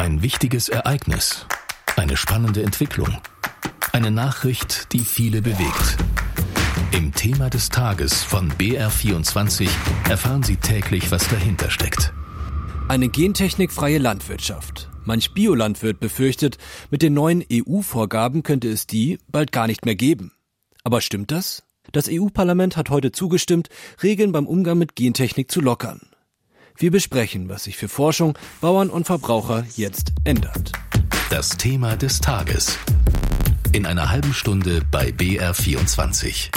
Ein wichtiges Ereignis, eine spannende Entwicklung, eine Nachricht, die viele bewegt. Im Thema des Tages von BR24 erfahren Sie täglich, was dahinter steckt. Eine gentechnikfreie Landwirtschaft. Manch Biolandwirt befürchtet, mit den neuen EU-Vorgaben könnte es die bald gar nicht mehr geben. Aber stimmt das? Das EU-Parlament hat heute zugestimmt, Regeln beim Umgang mit Gentechnik zu lockern. Wir besprechen, was sich für Forschung, Bauern und Verbraucher jetzt ändert. Das Thema des Tages. In einer halben Stunde bei BR24.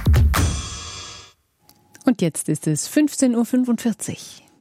Und jetzt ist es 15:45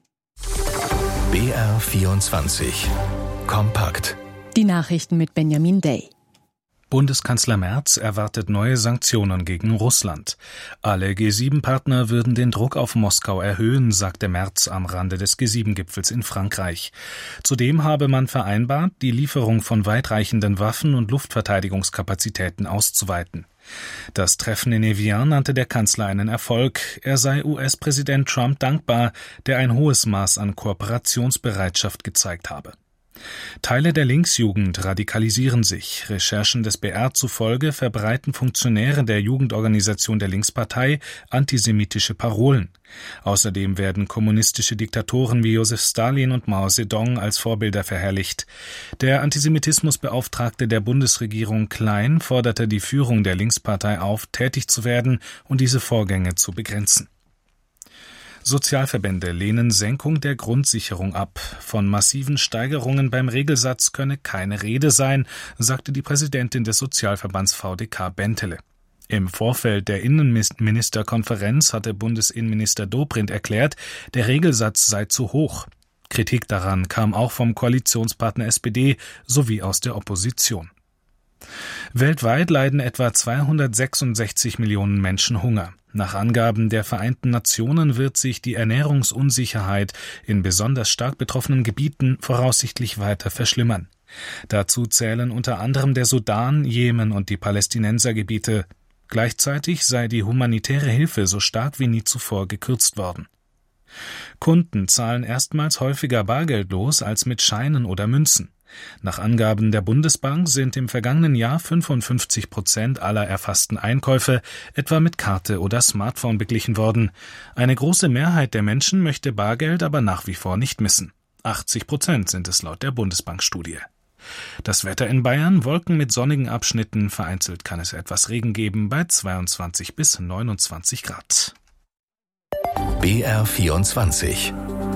Uhr. BR24. Kompakt. Die Nachrichten mit Benjamin Day. Bundeskanzler Merz erwartet neue Sanktionen gegen Russland. Alle G7-Partner würden den Druck auf Moskau erhöhen, sagte Merz am Rande des G7-Gipfels in Frankreich. Zudem habe man vereinbart, die Lieferung von weitreichenden Waffen und Luftverteidigungskapazitäten auszuweiten. Das Treffen in Evian nannte der Kanzler einen Erfolg. Er sei US-Präsident Trump dankbar, der ein hohes Maß an Kooperationsbereitschaft gezeigt habe. Teile der Linksjugend radikalisieren sich. Recherchen des BR zufolge verbreiten Funktionäre der Jugendorganisation der Linkspartei antisemitische Parolen. Außerdem werden kommunistische Diktatoren wie Josef Stalin und Mao Zedong als Vorbilder verherrlicht. Der Antisemitismusbeauftragte der Bundesregierung Klein forderte die Führung der Linkspartei auf, tätig zu werden und diese Vorgänge zu begrenzen. Sozialverbände lehnen Senkung der Grundsicherung ab. Von massiven Steigerungen beim Regelsatz könne keine Rede sein, sagte die Präsidentin des Sozialverbands VDK Bentele. Im Vorfeld der Innenministerkonferenz hatte Bundesinnenminister Dobrindt erklärt, der Regelsatz sei zu hoch. Kritik daran kam auch vom Koalitionspartner SPD sowie aus der Opposition. Weltweit leiden etwa 266 Millionen Menschen Hunger. Nach Angaben der Vereinten Nationen wird sich die Ernährungsunsicherheit in besonders stark betroffenen Gebieten voraussichtlich weiter verschlimmern. Dazu zählen unter anderem der Sudan, Jemen und die Palästinensergebiete. Gleichzeitig sei die humanitäre Hilfe so stark wie nie zuvor gekürzt worden. Kunden zahlen erstmals häufiger bargeldlos als mit Scheinen oder Münzen. Nach Angaben der Bundesbank sind im vergangenen Jahr 55% aller erfassten Einkäufe etwa mit Karte oder Smartphone beglichen worden. Eine große Mehrheit der Menschen möchte Bargeld aber nach wie vor nicht missen. 80% sind es laut der Bundesbankstudie. Das Wetter in Bayern: Wolken mit sonnigen Abschnitten, vereinzelt kann es etwas Regen geben bei 22 bis 29 Grad. BR24.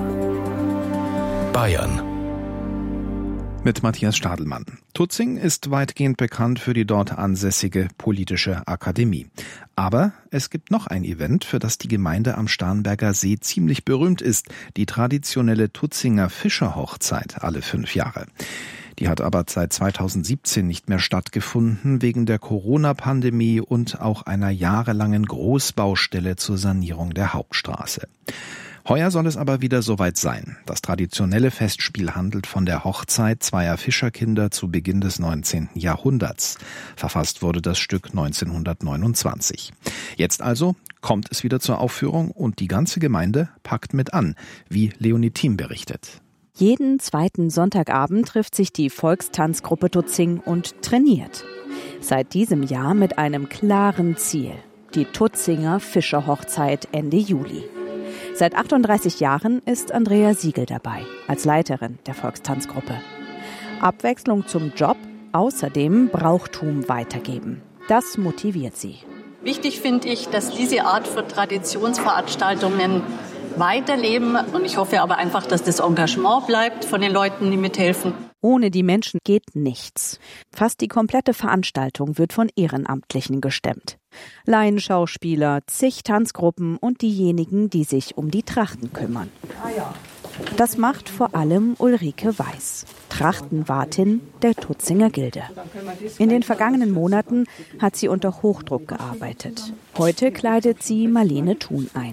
Bayern. Mit Matthias Stadelmann. Tutzing ist weitgehend bekannt für die dort ansässige politische Akademie. Aber es gibt noch ein Event, für das die Gemeinde am Starnberger See ziemlich berühmt ist: die traditionelle Tutzinger Fischerhochzeit alle 5 Jahre. Die hat aber seit 2017 nicht mehr stattgefunden, wegen der Corona-Pandemie und auch einer jahrelangen Großbaustelle zur Sanierung der Hauptstraße. Heuer soll es aber wieder soweit sein. Das traditionelle Festspiel handelt von der Hochzeit zweier Fischerkinder zu Beginn des 19. Jahrhunderts. Verfasst wurde das Stück 1929. Jetzt also kommt es wieder zur Aufführung und die ganze Gemeinde packt mit an, wie Leonie Thiem berichtet. Jeden zweiten Sonntagabend trifft sich die Volkstanzgruppe Tutzing und trainiert. Seit diesem Jahr mit einem klaren Ziel: die Tutzinger Fischerhochzeit Ende Juli. Seit 38 Jahren ist Andrea Siegel dabei, als Leiterin der Volkstanzgruppe. Abwechslung zum Job, außerdem Brauchtum weitergeben. Das motiviert sie. Wichtig finde ich, dass diese Art von Traditionsveranstaltungen weiterleben. Und ich hoffe aber einfach, dass das Engagement bleibt von den Leuten, die mithelfen. Ohne die Menschen geht nichts. Fast die komplette Veranstaltung wird von Ehrenamtlichen gestemmt. Laienschauspieler, zig Tanzgruppen und diejenigen, die sich um die Trachten kümmern. Das macht vor allem Ulrike Weiß, Trachtenwartin der Tutzinger Gilde. In den vergangenen Monaten hat sie unter Hochdruck gearbeitet. Heute kleidet sie Marlene Thun ein.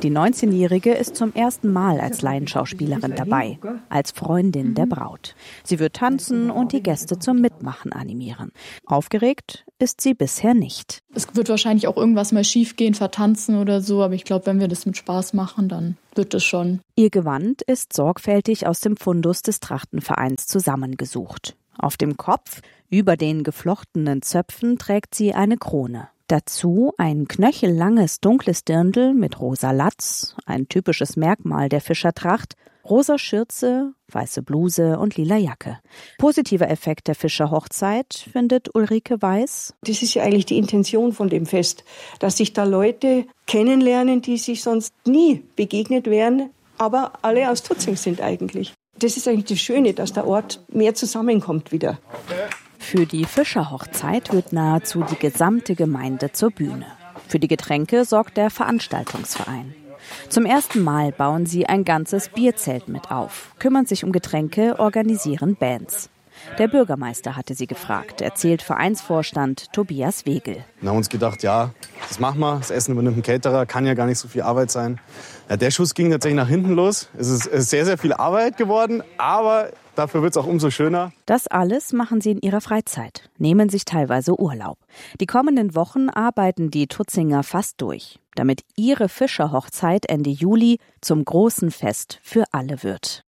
Die 19-Jährige ist zum ersten Mal als Laienschauspielerin dabei, als Freundin der Braut. Sie wird tanzen und die Gäste zum Mitmachen animieren. Aufgeregt ist sie bisher nicht. Es wird wahrscheinlich auch irgendwas mal schief gehen, vertanzen oder so, aber ich glaube, wenn wir das mit Spaß machen, dann wird es schon. Ihr Gewand ist sorgfältig aus dem Fundus des Trachtenvereins zusammengesucht. Auf dem Kopf, über den geflochtenen Zöpfen, trägt sie eine Krone. Dazu ein knöchellanges dunkles Dirndl mit rosa Latz, ein typisches Merkmal der Fischertracht, rosa Schürze, weiße Bluse und lila Jacke. Positiver Effekt der Fischerhochzeit, findet Ulrike Weiß. Das ist ja eigentlich die Intention von dem Fest, dass sich da Leute kennenlernen, die sich sonst nie begegnet wären, aber alle aus Tutzing sind eigentlich. Das ist eigentlich das Schöne, dass der Ort mehr zusammenkommt wieder. Für die Fischerhochzeit wird nahezu die gesamte Gemeinde zur Bühne. Für die Getränke sorgt der Veranstaltungsverein. Zum ersten Mal bauen sie ein ganzes Bierzelt mit auf, kümmern sich um Getränke, organisieren Bands. Der Bürgermeister hatte sie gefragt, erzählt Vereinsvorstand Tobias Wegel. Wir haben uns gedacht, ja, das machen wir, das Essen übernimmt ein Caterer, kann ja gar nicht so viel Arbeit sein. Ja, der Schuss ging tatsächlich nach hinten los. Es ist sehr, sehr viel Arbeit geworden, aber dafür wird es auch umso schöner. Das alles machen sie in ihrer Freizeit, nehmen sich teilweise Urlaub. Die kommenden Wochen arbeiten die Tutzinger fast durch, damit ihre Fischerhochzeit Ende Juli zum großen Fest für alle wird.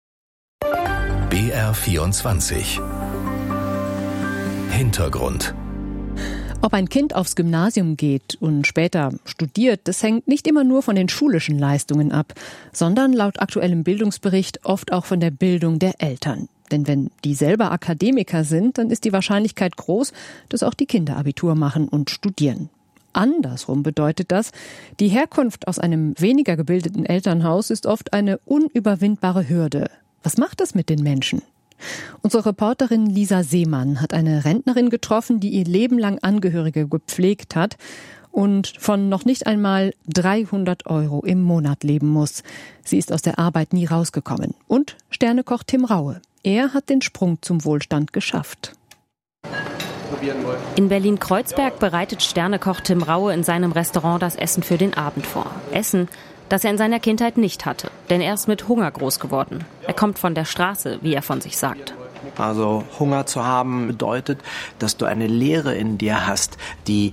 BR24 Hintergrund. Ob ein Kind aufs Gymnasium geht und später studiert, das hängt nicht immer nur von den schulischen Leistungen ab, sondern laut aktuellem Bildungsbericht oft auch von der Bildung der Eltern. Denn wenn die selber Akademiker sind, dann ist die Wahrscheinlichkeit groß, dass auch die Kinder Abitur machen und studieren. Andersrum bedeutet das, die Herkunft aus einem weniger gebildeten Elternhaus ist oft eine unüberwindbare Hürde. Was macht das mit den Menschen? Unsere Reporterin Lisa Seemann hat eine Rentnerin getroffen, die ihr Leben lang Angehörige gepflegt hat und von noch nicht einmal 300 € im Monat leben muss. Sie ist aus der Arbeit nie rausgekommen. Und Sternekoch Tim Raue. Er hat den Sprung zum Wohlstand geschafft. In Berlin-Kreuzberg bereitet Sternekoch Tim Raue in seinem Restaurant das Essen für den Abend vor. Essen, das er in seiner Kindheit nicht hatte, denn er ist mit Hunger groß geworden. Er kommt von der Straße, wie er von sich sagt. Also Hunger zu haben bedeutet, dass du eine Leere in dir hast, die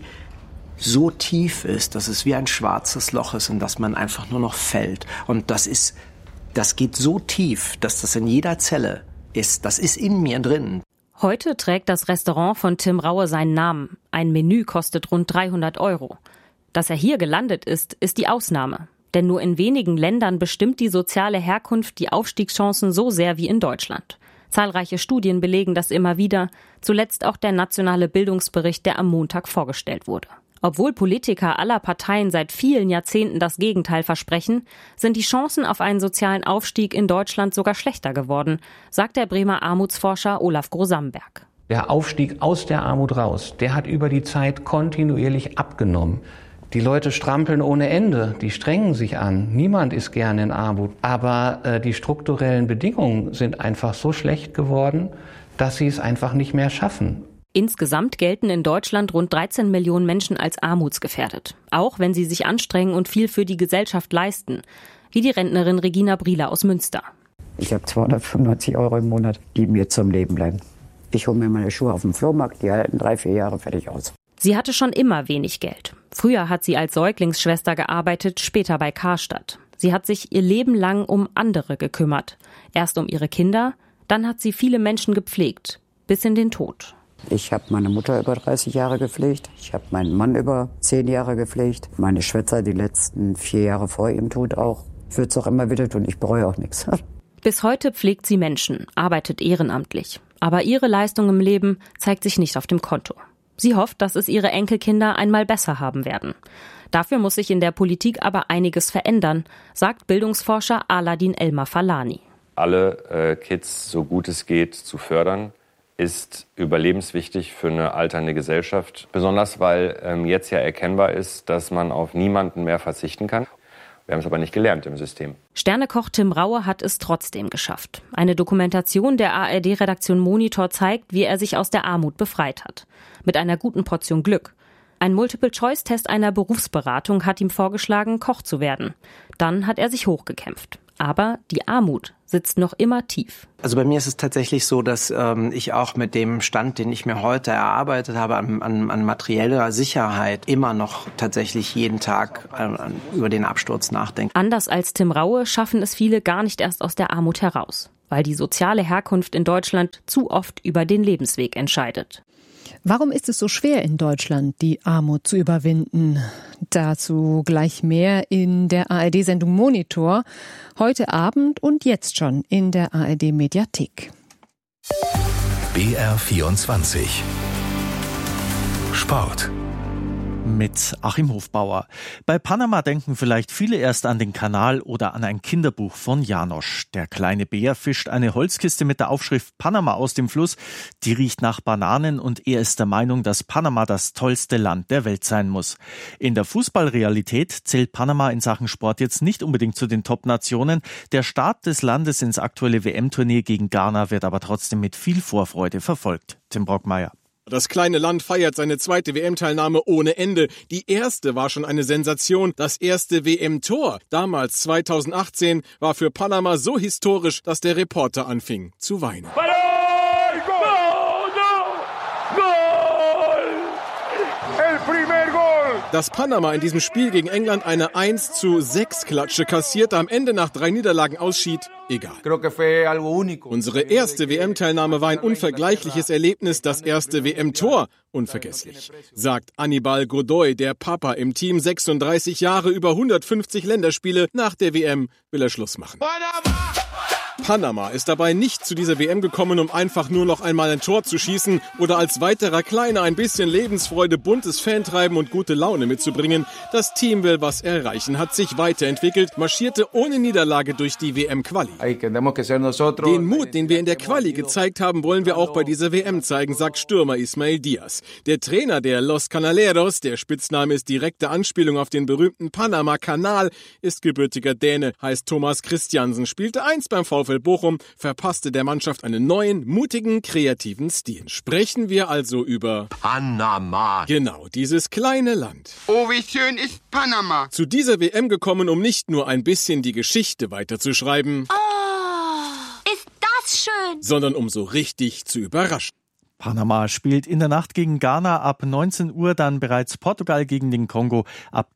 so tief ist, dass es wie ein schwarzes Loch ist, in das man einfach nur noch fällt. Und das geht so tief, dass das in jeder Zelle ist. Das ist in mir drin. Heute trägt das Restaurant von Tim Raue seinen Namen. Ein Menü kostet rund 300 €. Dass er hier gelandet ist, ist die Ausnahme. Denn nur in wenigen Ländern bestimmt die soziale Herkunft die Aufstiegschancen so sehr wie in Deutschland. Zahlreiche Studien belegen das immer wieder, zuletzt auch der nationale Bildungsbericht, der am Montag vorgestellt wurde. Obwohl Politiker aller Parteien seit vielen Jahrzehnten das Gegenteil versprechen, sind die Chancen auf einen sozialen Aufstieg in Deutschland sogar schlechter geworden, sagt der Bremer Armutsforscher Olaf Grosamberg. Der Aufstieg aus der Armut raus, der hat über die Zeit kontinuierlich abgenommen. Die Leute strampeln ohne Ende, die strengen sich an. Niemand ist gerne in Armut. Aber die strukturellen Bedingungen sind einfach so schlecht geworden, dass sie es einfach nicht mehr schaffen. Insgesamt gelten in Deutschland rund 13 Millionen Menschen als armutsgefährdet. Auch wenn sie sich anstrengen und viel für die Gesellschaft leisten. Wie die Rentnerin Regina Brieler aus Münster. Ich habe 295 € im Monat, die mir zum Leben bleiben. Ich hole mir meine Schuhe auf dem Flohmarkt, die halten 3-4 Jahre fertig aus. Sie hatte schon immer wenig Geld. Früher hat sie als Säuglingsschwester gearbeitet, später bei Karstadt. Sie hat sich ihr Leben lang um andere gekümmert. Erst um ihre Kinder, dann hat sie viele Menschen gepflegt, bis in den Tod. Ich habe meine Mutter über 30 Jahre gepflegt. Ich habe meinen Mann über 10 Jahre gepflegt. Meine Schwester die letzten 4 Jahre vor ihrem Tod auch. Ich würde es auch immer wieder tun, ich bereue auch nichts. Bis heute pflegt sie Menschen, arbeitet ehrenamtlich. Aber ihre Leistung im Leben zeigt sich nicht auf dem Konto. Sie hofft, dass es ihre Enkelkinder einmal besser haben werden. Dafür muss sich in der Politik aber einiges verändern, sagt Bildungsforscher Aladin Elmar-Falani. Alle Kids, so gut es geht, zu fördern, ist überlebenswichtig für eine alternde Gesellschaft. Besonders, weil jetzt ja erkennbar ist, dass man auf niemanden mehr verzichten kann. Wir haben es aber nicht gelernt im System. Sternekoch Tim Raue hat es trotzdem geschafft. Eine Dokumentation der ARD-Redaktion Monitor zeigt, wie er sich aus der Armut befreit hat. Mit einer guten Portion Glück. Ein Multiple-Choice-Test einer Berufsberatung hat ihm vorgeschlagen, Koch zu werden. Dann hat er sich hochgekämpft. Aber die Armut sitzt noch immer tief. Also bei mir ist es tatsächlich so, dass ich auch mit dem Stand, den ich mir heute erarbeitet habe, an materieller Sicherheit immer noch tatsächlich jeden Tag über den Absturz nachdenke. Anders als Tim Raue schaffen es viele gar nicht erst aus der Armut heraus, weil die soziale Herkunft in Deutschland zu oft über den Lebensweg entscheidet. Warum ist es so schwer in Deutschland, die Armut zu überwinden? Dazu gleich mehr in der ARD-Sendung Monitor. Heute Abend und jetzt schon in der ARD-Mediathek. BR24 Sport. Mit Achim Hofbauer. Bei Panama denken vielleicht viele erst an den Kanal oder an ein Kinderbuch von Janosch. Der kleine Bär fischt eine Holzkiste mit der Aufschrift Panama aus dem Fluss. Die riecht nach Bananen und er ist der Meinung, dass Panama das tollste Land der Welt sein muss. In der Fußballrealität zählt Panama in Sachen Sport jetzt nicht unbedingt zu den Top-Nationen. Der Start des Landes ins aktuelle WM-Turnier gegen Ghana wird aber trotzdem mit viel Vorfreude verfolgt. Tim Brockmeier. Das kleine Land feiert seine zweite WM-Teilnahme ohne Ende. Die erste war schon eine Sensation. Das erste WM-Tor, damals 2018, war für Panama so historisch, dass der Reporter anfing zu weinen. Dass Panama in diesem Spiel gegen England eine 1:6-Klatsche kassiert, am Ende nach 3 Niederlagen ausschied, egal. Unsere erste WM-Teilnahme war ein unvergleichliches Erlebnis, das erste WM-Tor unvergesslich, sagt Anibal Godoy, der Papa im Team, 36 Jahre, über 150 Länderspiele. Nach der WM will er Schluss machen. Panama ist dabei nicht zu dieser WM gekommen, um einfach nur noch einmal ein Tor zu schießen oder als weiterer Kleiner ein bisschen Lebensfreude, buntes Fantreiben und gute Laune mitzubringen. Das Team will was erreichen, hat sich weiterentwickelt, marschierte ohne Niederlage durch die WM-Quali. Den Mut, den wir in der Quali gezeigt haben, wollen wir auch bei dieser WM zeigen, sagt Stürmer Ismail Diaz. Der Trainer der Los Canaleros, der Spitzname ist direkte Anspielung auf den berühmten Panama-Kanal, ist gebürtiger Däne, heißt Thomas Christiansen, spielte einst beim VfL Bochum, verpasste der Mannschaft einen neuen, mutigen, kreativen Stil. Sprechen wir also über Panama. Genau, dieses kleine Land. Oh, wie schön ist Panama. Zu dieser WM gekommen, um nicht nur ein bisschen die Geschichte weiterzuschreiben. Oh, ist das schön. Sondern um so richtig zu überraschen. Panama spielt in der Nacht gegen Ghana, ab 19 Uhr dann bereits Portugal gegen den Kongo, ab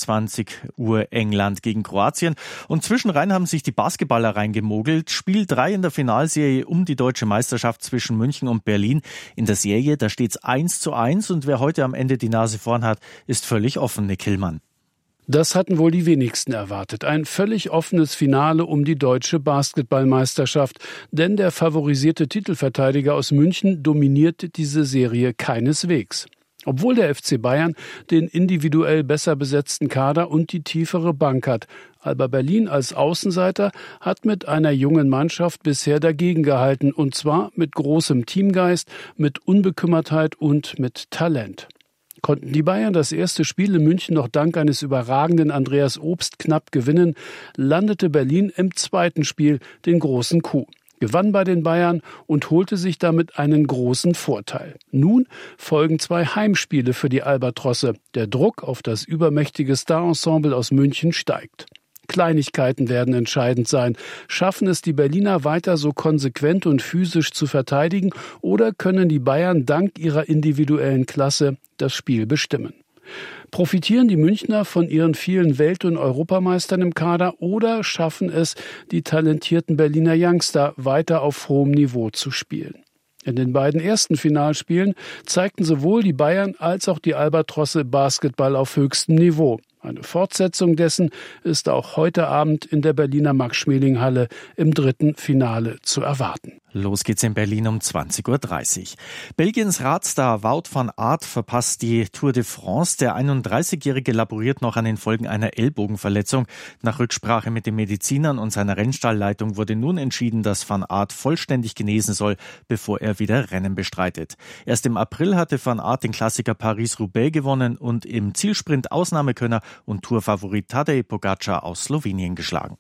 22 Uhr England gegen Kroatien. Und zwischenrein haben sich die Basketballer reingemogelt. Spiel 3 in der Finalserie um die deutsche Meisterschaft zwischen München und Berlin. In der Serie, da steht's 1:1 und wer heute am Ende die Nase vorn hat, ist völlig offen, Nick Hillmann. Das hatten wohl die wenigsten erwartet. Ein völlig offenes Finale um die deutsche Basketballmeisterschaft. Denn der favorisierte Titelverteidiger aus München dominiert diese Serie keineswegs. Obwohl der FC Bayern den individuell besser besetzten Kader und die tiefere Bank hat. Alba Berlin als Außenseiter hat mit einer jungen Mannschaft bisher dagegen gehalten. Und zwar mit großem Teamgeist, mit Unbekümmertheit und mit Talent. Konnten die Bayern das erste Spiel in München noch dank eines überragenden Andreas Obst knapp gewinnen, landete Berlin im zweiten Spiel den großen Coup, gewann bei den Bayern und holte sich damit einen großen Vorteil. Nun folgen 2 Heimspiele für die Albatrosse. Der Druck auf das übermächtige Starensemble aus München steigt. Kleinigkeiten werden entscheidend sein. Schaffen es die Berliner weiter so konsequent und physisch zu verteidigen oder können die Bayern dank ihrer individuellen Klasse das Spiel bestimmen? Profitieren die Münchner von ihren vielen Welt- und Europameistern im Kader oder schaffen es die talentierten Berliner Youngster weiter auf hohem Niveau zu spielen? In den beiden ersten Finalspielen zeigten sowohl die Bayern als auch die Albatrosse Basketball auf höchstem Niveau. Eine Fortsetzung dessen ist auch heute Abend in der Berliner Max-Schmeling-Halle im 3. Finale zu erwarten. Los geht's in Berlin um 20:30 Uhr. Belgiens Radstar Wout van Aert verpasst die Tour de France. Der 31-Jährige laboriert noch an den Folgen einer Ellbogenverletzung. Nach Rücksprache mit den Medizinern und seiner Rennstallleitung wurde nun entschieden, dass Van Aert vollständig genesen soll, bevor er wieder Rennen bestreitet. Erst im April hatte Van Aert den Klassiker Paris-Roubaix gewonnen und im Zielsprint Ausnahmekönner und Tourfavorit Tadej Pogačar aus Slowenien geschlagen.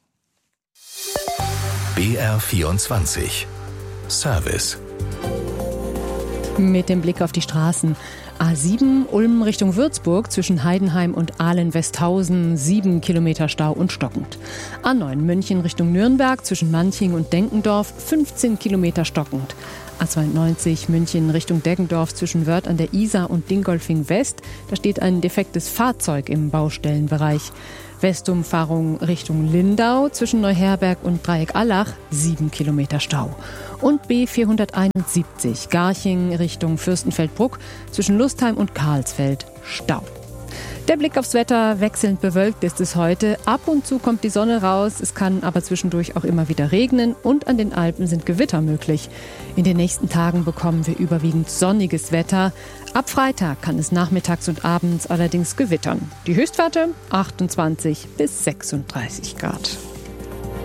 BR24 Service. Mit dem Blick auf die Straßen. A7 Ulm Richtung Würzburg zwischen Heidenheim und Ahlen-Westhausen 7 Kilometer Stau und stockend. A9 München Richtung Nürnberg zwischen Manching und Denkendorf 15 Kilometer stockend. A92 München Richtung Deggendorf zwischen Wörth an der Isar und Dingolfing West. Da steht ein defektes Fahrzeug im Baustellenbereich. Westumfahrung Richtung Lindau zwischen Neuherberg und Dreieck-Allach 7 Kilometer Stau. Und B471 Garching Richtung Fürstenfeldbruck zwischen Lustheim und Karlsfeld Stau. Der Blick aufs Wetter, wechselnd bewölkt ist es heute. Ab und zu kommt die Sonne raus, es kann aber zwischendurch auch immer wieder regnen und an den Alpen sind Gewitter möglich. In den nächsten Tagen bekommen wir überwiegend sonniges Wetter. Ab Freitag kann es nachmittags und abends allerdings gewittern. Die Höchstwerte 28 bis 36 Grad.